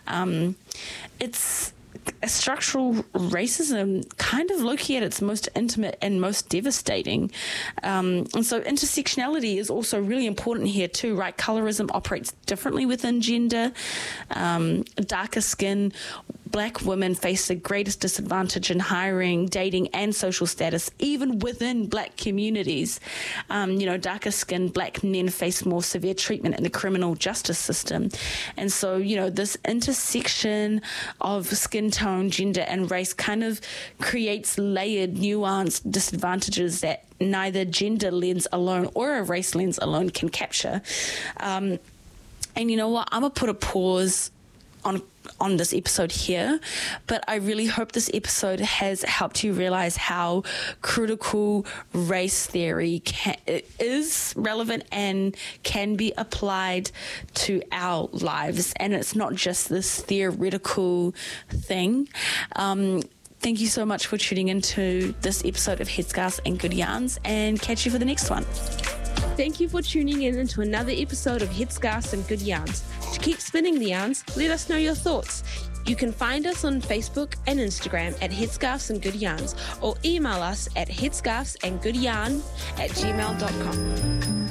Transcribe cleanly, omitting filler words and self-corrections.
It's structural racism kind of low-key at its most intimate and most devastating. And so intersectionality is also really important here too, right? Colorism operates differently within gender. Darker skin, Black women face the greatest disadvantage in hiring, dating, and social status, even within Black communities. Darker skinned Black men face more severe treatment in the criminal justice system. And so, this intersection of skin tone, gender, and race kind of creates layered, nuanced disadvantages that neither gender lens alone or a race lens alone can capture. And you know what? I'm going to put a pause on this episode here, but I really hope this episode has helped you realize how critical race theory is relevant and can be applied to our lives, and it's not just this theoretical thing. Thank you so much for tuning into this episode of Headscarves and Good Yarns, and catch you for the next one. Thank you for tuning in into another episode of Headscarves and Good Yarns. To keep spinning the yarns, let us know your thoughts. You can find us on Facebook and Instagram at Headscarves and Good Yarns, or email us at headscarvesandgoodyarn@gmail.com.